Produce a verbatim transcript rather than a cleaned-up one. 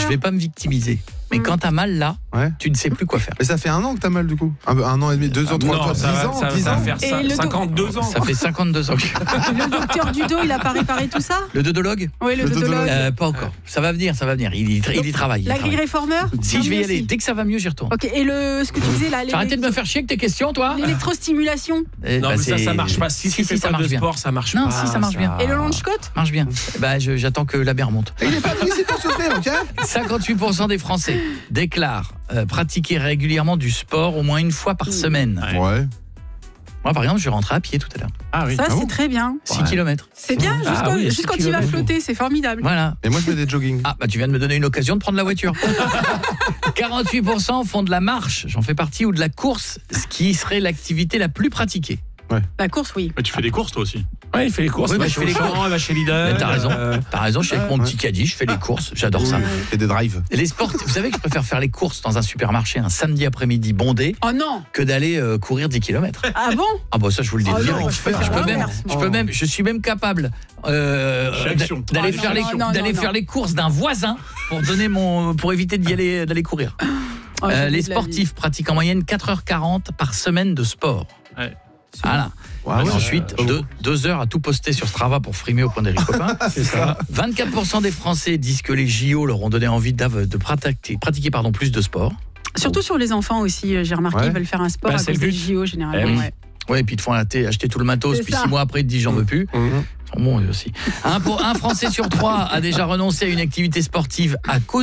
je vais pas me victimiser. Mais quand t'as mal là, ouais. tu ne sais plus quoi faire. Mais ça fait un an que t'as mal du coup. Un, un an et demi, deux ans, trois ans, dix ans, ça, dix ça ans. va faire ça, cinquante-deux ans. Ça fait cinquante-deux ans. Le docteur du dos, il a pas réparé tout ça? Le dodologue? Oui, le, le dodologue. Euh, pas encore. Ça va venir, ça va venir. Il y, il y travaille. La grille réformeur? Si, je vais y aller. Dès que ça va mieux, j'y retourne. Ok, et le, ce que tu disais là. Arrêtez de me faire chier avec tes questions, toi. L'électrostimulation. Non, bah, mais ça, ça marche pas. Si, si tu fais pas de sport, ça marche pas. Non, si, ça marche bien. Et le lunch-coat? Marche bien. Bah, j'attends que la baie remonte. Il est pas venu ici pour souffrir, ok? cinquante-huit pour cent des Français déclarent euh, pratiquer régulièrement du sport au moins une fois par semaine. Ouais. Moi, par exemple, je rentrais à pied tout à l'heure. Ah oui. Ça, ah c'est bon très bien. six kilomètres. C'est bien, juste, ah, quand, oui, juste quand il va flotter, c'est formidable. Voilà. Et moi, je fais des jogging. Ah, bah tu viens de me donner une occasion de prendre la voiture. quarante-huit pour cent font de la marche, j'en fais partie, ou de la course, ce qui serait l'activité la plus pratiquée. Ouais. La course, oui. Mais tu fais des courses, toi aussi? Ouais, il fait les courses. Oui, bah, je fais les courses. Il va chez Lidl. T'as raison. Euh... T'as raison. Je suis avec mon petit caddie. Je fais les courses. J'adore oui. ça. Et des drives. Et les sports. Vous savez que je préfère faire les courses dans un supermarché un samedi après-midi bondé. Oh non. Que d'aller euh, courir dix kilomètres. Ah bon? Ah bah ça, je vous le dis. Oh direct. non, je, peux, je, peux même, je peux même. Je suis même capable euh, d'aller ah, faire non, les non, non, d'aller non, faire non. les courses d'un voisin pour donner mon pour éviter d'y aller d'aller courir. Oh, euh, les sportifs pratiquent en moyenne quatre heures quarante par semaine de sport. Ouais. Voilà. Ah ouais, ensuite, euh, deux, deux heures à tout poster sur Strava pour frimer au point des copains. C'est ça. vingt-quatre pour cent des Français disent que les J O leur ont donné envie de pratiquer, pratiquer pardon, plus de sport. Surtout sur les enfants aussi, j'ai remarqué, ouais. ils veulent faire un sport bah, à cause des J O généralement. Eh oui. ouais. Ouais, et puis ils te font acheter, acheter tout le matos, puis six mois après ils te disent j'en veux plus. Mmh. Ils sont bons eux aussi. Un, pour, un Français sur trois a déjà renoncé à une activité sportive à cause